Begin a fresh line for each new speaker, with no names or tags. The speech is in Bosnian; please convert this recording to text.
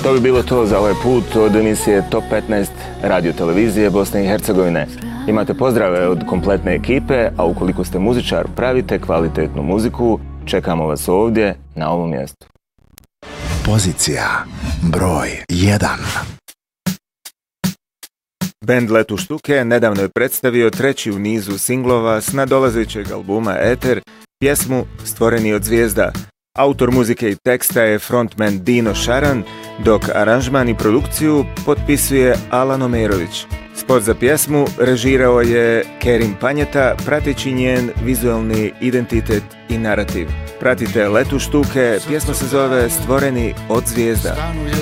To bi bilo to za ovaj put od emisije Top 15 radio televizije Bosne i Hercegovine. Imate pozdrave od kompletne ekipe, a ukoliko ste muzičar, pravite kvalitetnu muziku, čekamo vas ovdje na ovom mjestu.
Pozicija broj 1.
Bend Let u štuke nedavno je predstavio treći u nizu singlova s nadolazećeg albuma Eter, pjesmu Stvoreni od zvijezda. Autor muzike i teksta je frontman Dino Šaran, dok aranžman i produkciju potpisuje Alan Omerović. Spot za pjesmu režirao je Kerim Panjeta, prateći njen vizualni identitet i narativ. Pratite Let u štuke, pjesma se zove Stvoreni od zvijezda.